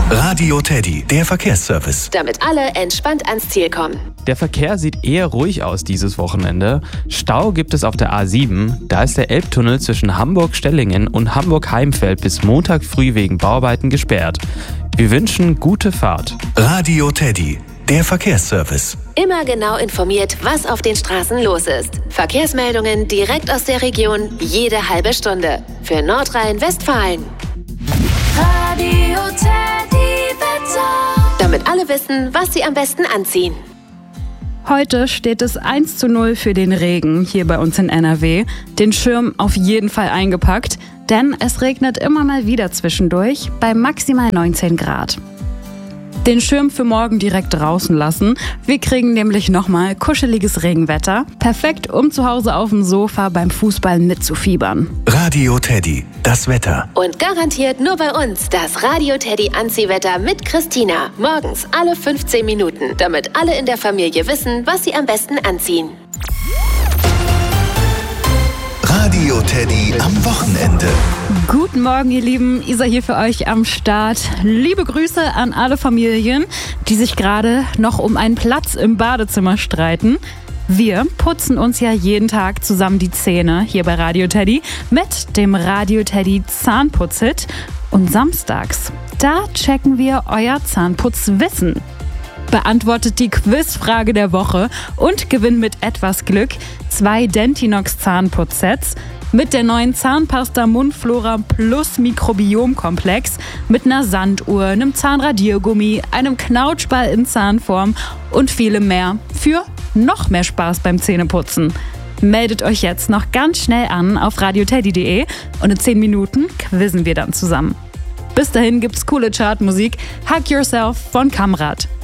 Radio Teddy, der Verkehrsservice. Damit alle entspannt ans Ziel kommen. Der Verkehr sieht eher ruhig aus dieses Wochenende. Stau gibt es auf der A7. Da ist der Elbtunnel zwischen Hamburg-Stellingen und Hamburg-Heimfeld bis Montag früh wegen Bauarbeiten gesperrt. Wir wünschen gute Fahrt. Radio Teddy, der Verkehrsservice. Immer genau informiert, was auf den Straßen los ist. Verkehrsmeldungen direkt aus der Region, jede halbe Stunde. Für Nordrhein-Westfalen. Radio Teddy Wetter. Damit alle wissen, was sie am besten anziehen. Heute steht es 1:0 für den Regen hier bei uns in NRW. Den Schirm auf jeden Fall eingepackt, denn es regnet immer mal wieder zwischendurch bei maximal 19 Grad. Den Schirm für morgen direkt draußen lassen. Wir kriegen nämlich nochmal kuscheliges Regenwetter. Perfekt, um zu Hause auf dem Sofa beim Fußball mitzufiebern. Radio Teddy, das Wetter. Und garantiert nur bei uns das Radio Teddy Anziehwetter mit Christina. Morgens alle 15 Minuten, damit alle in der Familie wissen, was sie am besten anziehen. Radio Teddy am Wochenende. Guten Morgen, ihr Lieben. Isa hier für euch am Start. Liebe Grüße an alle Familien, die sich gerade noch um einen Platz im Badezimmer streiten. Wir putzen uns ja jeden Tag zusammen die Zähne hier bei Radio Teddy mit dem Radio Teddy Zahnputzhit. Und samstags, da checken wir euer Zahnputzwissen. Beantwortet die Quizfrage der Woche und gewinnt mit etwas Glück 2 Dentinox Zahnputzsets mit der neuen Zahnpasta Mundflora Plus Mikrobiomkomplex mit einer Sanduhr, einem Zahnradiergummi, einem Knautschball in Zahnform und vielem mehr für noch mehr Spaß beim Zähneputzen. Meldet euch jetzt noch ganz schnell an auf radioteddy.de und in 10 Minuten quizzen wir dann zusammen. Bis dahin gibt's coole Chartmusik. Hug Yourself von Kamrat.